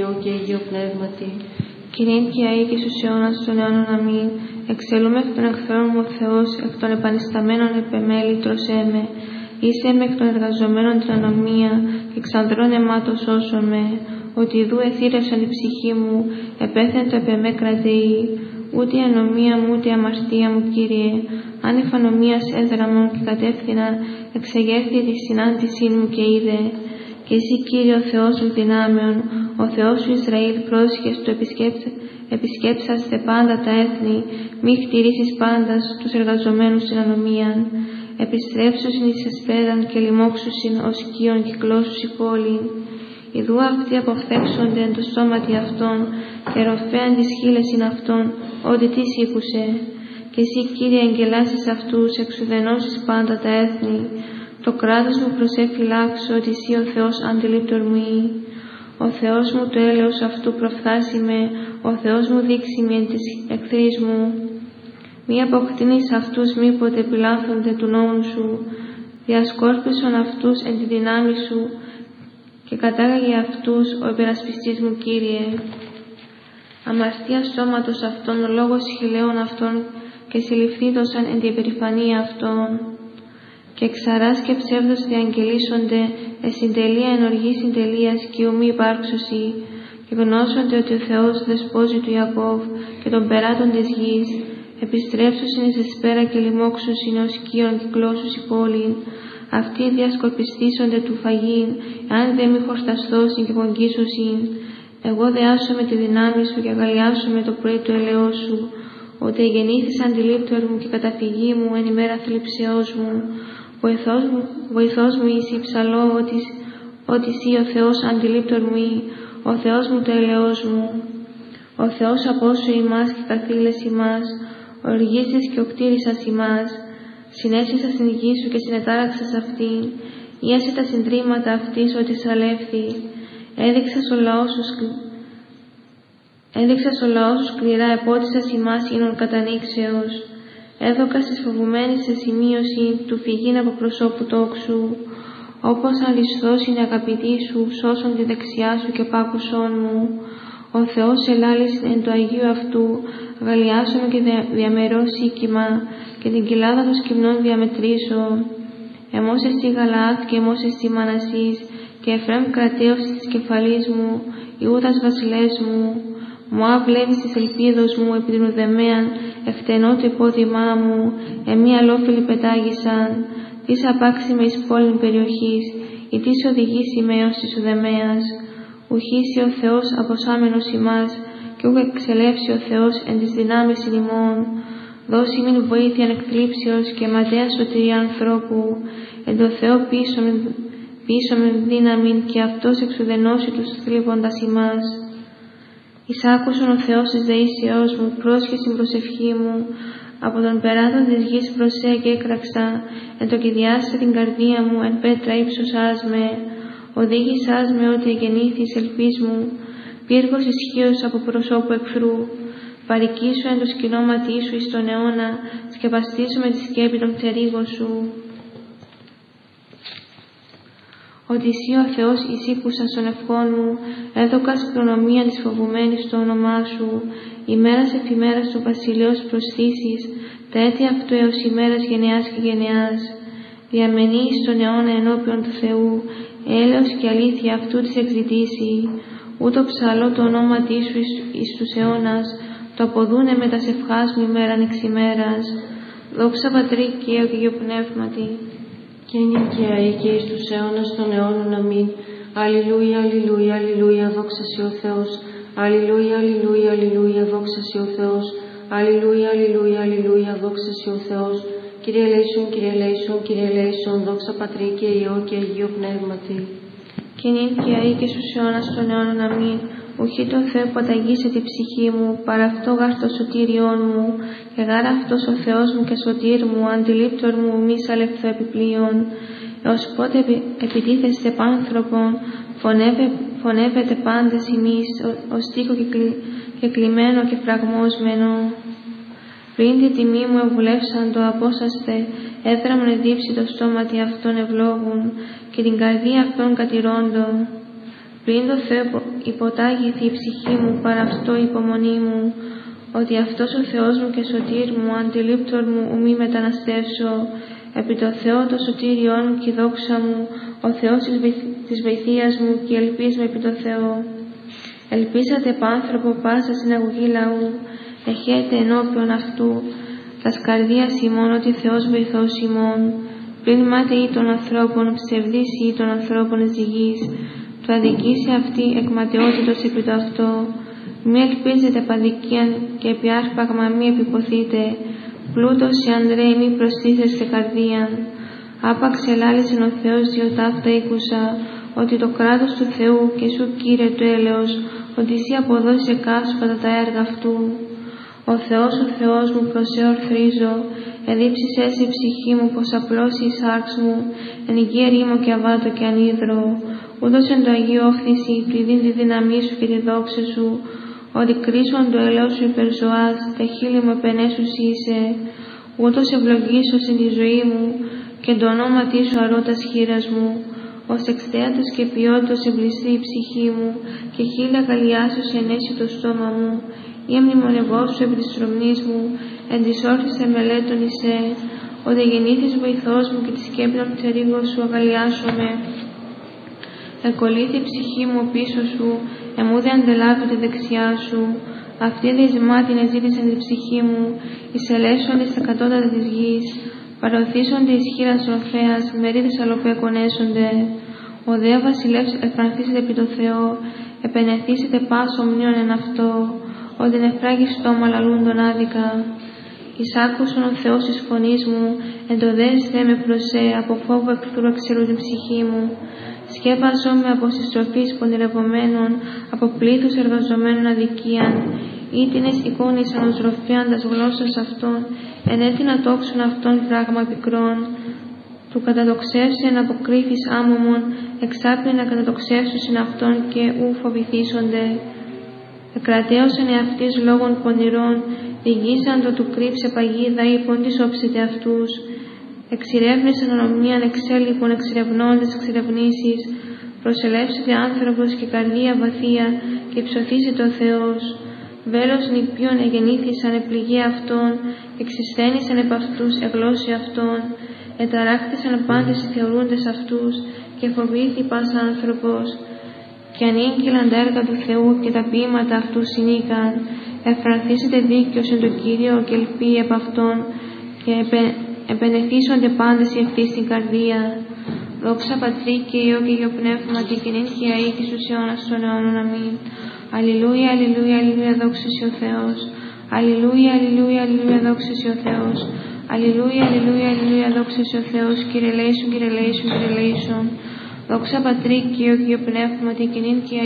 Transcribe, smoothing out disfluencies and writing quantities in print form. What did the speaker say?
Υιό και Αγίο Πνεύματι. Κυρίν και αεί και στους αιώνας των αιώνων αμήν. Εξελούμε εκ των εχθρών μου ο Θεός, εκ των επανισταμένων επεμέλη τρωσέ με. Είσαι με εκ των εργαζομένων την ανομία, και εξανδρών αιμάτος σώσον με. Ότι ιδού εθήρευσαν η ψυχή μου, επέθεν το επεμέ κρατεή. Ούτε η ανομία μου, ούτε η αμαρτία μου, Κύριε. Αν η φανομίας έδραμον και κατεύθυνα, εξεγέρθη τη συνάντησή μου και είδε. Και εσύ, Κύριε, ο Θεός μου δυνάμεων, ο Θεός σου Ισραήλ, πρόσχες του επισκέψαστε πάντα τα έθνη, μη χτυρίσεις πάντας τους εργαζομένους στην ανομίαν. Επιστρέψουσιν εις εσπέδαν και λοιμώξουσιν ως σκίον κυκλώσους η πόλη. Ιδού αυτοί αποφθέξονται εν το στόματι αυτών, και ροφέαν τις χείλεσιν αυτών, ότι τι σήκουσε. Και εσύ, Κύριε, εγγελάσεις αυτούς, εξουδενώσεις πάντα τα έθνη. Το κράτος μου προσέφυλάξω, ότι εσύ ο Θεός αντιλήπτορ μου ή. Ο Θεός μου το έλεος αυτού προφθάσει με, ο Θεός μου δείξει με εν της εχθρής μου. Μη αποκτήνεις αυτούς μήποτε επιλάθονται του νόμου σου, διασκόρπισον αυτούς εν τη δυνάμει σου, και κατάγαγε αυτούς ο υπερασπιστής μου, Κύριε. Αμαρτία σώματος αυτών, ο λόγος χειλαίων αυτών, και συλληφθήτωσαν εν την υπερηφανία αυτών. Και εξαράς και ψεύδος διαγγελίσονται, εσυντελεία εν οργή συντελείας και ουμή υπάρξωση, και γνώσονται ότι ο Θεός δεσπόζει του Ιακώβ και των περάτων της γης, επιστρέψουσιν εις εσπέρα και λοιμώξουσιν ως σκίον κυκλώσους η πόλη. Αυτοί διασκορπιστήσονται του φαγήν, εάν δε μη χορταστώσιν και κογγίσουσιν. Εγώ δε άσω με τη δυνάμει σου και αγαλιάσω με το πρωί του ελαιός σου, ότι εγεννήθης αντιλήπτορ μου και καταφυγή μου εν ημέρα θλιψεώς μου. Βοηθός μου είσαι ψαλό, ότι εσύ ο Θεός αντιλήπτορ μου ή, ο Θεός μου το ελαιός μου. Ο Θεός απόσου ημάς και καθήλες ημάς, οργίστης και οκτήρισσας ημάς. Συνέστησας στην γη σου και συνετάραξας αυτήν, ίασε τα συντρίμματα αυτής ότι σαλεύθη. Έδειξας ο λαός σου σκληρά, επότισας ημάς ίνων κατανοίξεως. Έδωκας της φοβουμένης σε σημείωση του φυγήν από προσώπου τόξου. Όπως αν λησθώς είναι αγαπητοί σου, σώσον τη δεξιά σου και πάκουσόν μου. Ο Θεός ελάλησε εν το Αγίου αυτού, αγαλιάσον και διαμερός οίκημα, και την κοιλάδα των σκυμνών διαμετρήσω. Εμώς εστι Γαλαάθ και εμώς εστι Μανασής, και Εφραίμ κρατέως της κεφαλής μου, Ιούδας βασιλές μου. Μωάβ βλέβης της ελπίδος μου, επί την ουδεμέαν, ευτενώ το υπόδημά μου, εμεί αλόφιλοι πετάγησαν. Τις απάξει με εις πόλην περιοχής, ή τις οδηγήσει με έως της ουδεμέας. Ουχήσει ο Θεός αποσάμενος ημάς, και ούκ εξελεύσει ο Θεός εν της δυνάμεις ημών. Δώσει μην βοήθεια εκθλίψεως και ματέα σωτηρία ανθρώπου, εν το Θεό πίσω με δύναμην, και αυτός εξουδενώσει τους θλίβοντας ημάς. Εισάκουσον ο Θεός της δεήσεώς μου, πρόσχεση προσευχή μου, από τον περάτων της γης προσέ και έκραξα, εν το κυδιάσε την καρδία μου, εν πέτρα ύψωσάς με, οδήγησάς με ότι εγεννήθης ελπίς μου, πύργος ισχύος από προσώπου εχθρού, παρικήσω εν το σκηνώματί σου εις τον αιώνα, σκεπαστήσω με τη σκέπη των θερίγων σου. Ότι εσύ ο Θεός εισήκουσας των ευχών μου, έδωκας προνομία της φοβουμένης στο όνομά σου, ημέρας εφημέρας του βασιλέως προσθήσεις, τα έτη αυτού έως ημέρας γενεάς και γενεάς. Διαμενεί στον αιώνα ενώπιον του Θεού, έλεος και αλήθεια αυτού της εκζητήσει, ούτω ψαλώ το ονόματί σου εις τους αιώνας, το αποδούνε με τα σευχάς μου ημέραν εξ ημέρας. Δόξα Πατρί και Υιό και Αγίου Πνεύματι. Και είναι και αεί και εις τους αιώνας των αιώνων αμήν. Αλληλούια, αλληλούια, αλληλούια, δόξα σοι ο Θεός. Αλληλούια, αλληλούια, αλληλούια, δόξα σοι ο Θεός. Αλληλούια, αλληλούια, αλληλούια, δόξα σοι ο Θεός. Κύριε ελέησον, Κύριε ελέησον, Κύριε ελέησον, δόξα Πατρί και Υιό και Αγίου Πνεύματι. Και νυν και αεί και στους αιώνας των αιώνων αμήν. Ουχή το Θεό που αταγήσε τη ψυχή μου, παρά αυτό γάρ το σωτήριόν μου, και γάρ αυτός ο Θεός μου και σωτήρ μου, αντιλήπτορ μου μη σαλευθώ επιπλέον. Έως πότε επιτίθεστε πάνθρωπον, φωνεύετε πάντες ημείς, ως τείχο και κλειμένο και φραγμόσμενο. Πριν τη τιμή μου ευουλεύσαν το απόσαστε, έδραμον εδίψει το στόματι αυτών ευλόγουν, και την καρδία αυτών κατηρώντων. Πλην το Θεό υποτάγηθη η ψυχή μου, παρά αυτό η υπομονή μου, ότι αυτός ο Θεός μου και σωτήρ μου, αντιλήπτορ μου, ου μη μεταναστεύσω, επί το Θεό το σωτήριόν μου και η δόξα μου, ο Θεός της βοηθείας μου και ελπίσμε επί το Θεό. Ελπίσατε επάνθρωπο πάσα συναγωγή λαού, εχέτε ενώπιον αυτού, τας καρδίας ημών ότι Θεός βοηθός ημών, πλην μάτε ή των ανθρώπων, ψευδής ή των ανθρώπων της γης, του αδικήσει αυτή εκματαιότητος επί το αυτό. Μη ελπίζετε παδικίαν και επί άρπαγμα μη επιποθείτε, πλούτος οι ανδρέοι μη προστίθεστε καρδίαν. Άπαξ ελάλησεν ο Θεός διό ταύτα ήκουσα, ότι το κράτος του Θεού και σου Κύριε του έλεος, ότι εσύ αποδώσεις εκάσου κατά τα έργα αυτού. Ο Θεός μου προς σε ορθρίζω, εδίψεις έσαι η ψυχή μου, πως απλώσει η σάρξ μου, εν υγεία ρήμο και αβάτω και ανίδρο. Ούτως εν το Αγίο όφθηση, πληδήν τη δύναμή σου και τη δόξα σου, ότι κρίσον το ελαιό σου υπερζωάς, τα χείλη μου επενέσους είσαι. Ούτως ευλογήσω στην τη ζωή μου, και το ονόματί σου αρώτας χείρας μου, ως εξτέατος και ποιότητος εμπληστεί η ψυχή μου, και χείλη αγαλιάσεως ενέσει το στόμα μου, ή εμνημονευόσου επί της τρομνής μου, εν της όρθης εμελέτων εισέ, ότι γεννήθης βοηθός μου και τη σκέπνων πτερίγος σου αγαλιάσομαι. Εκολύθη η ψυχή μου πίσω σου, εμούδε αντελάβει τη δεξιά σου. Αυτή δυσμάτιν εζήτησαν τη ψυχή μου, εισελέσσονται στα κατώτατα της γης. Παροθήσονται ισχύρας ροφέας, μερίδες αλλοπαίκονέσονται. Ο δε βασιλεύς εφρανθήσεται επί το Θεό, επενεθήσεται πάσο μνήων εν αυτό, ότι νεφράγει στόμα λαλούν τον άδικα. Εισάκουσον ο Θεός της φωνής μου, εν το δέσθε με προσέ, από φόβο εχθρού εξαιρούν την ψυχή μου. Σκέπαζομαι από συστροφής πονηρευομένων, από πλήθους εργαζομένων αδικίαν, ήτινες εικόνησαν ως ροφέαντας γλώσσας αυτών, ενέθινα τόξουν αυτών πράγμα πικρών. Του κατατοξεύσεν αποκρύφης άμωμον, εξάπλυν να κατατοξεύσουσιν αυτών και ου φοβηθήσονται. Εκρατέωσεν εαυτής λόγων πονηρών, διηγήσαν το του κρύψε παγίδα ύπον της όψετε αυτούς. Εξηρεύνησαν ονομίαν εξέλιπων εξηρευνώντες εξηρευνήσεις, προσελεύσεται άνθρωπος και καρδία βαθία και ψωθήσεται ο Θεός. Βέλος νηπίων εγεννήθησαν επληγή αυτών, εξισθένησαν επ' αυτούς εγλώσσοι αυτών, εταράχτησαν πάντες οι θεωρούντες αυτούς και φοβήθη πας άνθρωπος. Και ανήγγυλαν τα έργα του Θεού και τα ποίηματα αυτού συνήκαν, εφρανθήσεται δίκαιος εν το Κύριο και ελπίει επ' αυτόν και επενεθήσονται πάντες οι ευθύς στην καρδία. Δόξα Πατρί και Υιό και Υιό Πνεύμα και κοινήν και αεί και στους αιώνας των αιώνων. Αμήν. Αλληλούια, αλληλούια, αλληλούια, δόξα Συ ο Θεός. Αλληλούια, αλληλούια, αλληλούια, δόξα Συ ο Θεός. Αλληλούια, αλληλούια, αλληλούια, δόξα Συ ο Θεός. Κύριε λέησον, Κύριε λέησον, Κύριε λέησον. Δόξα Πατρί και Υιό και Υιό Πνεύμα και κοινήν και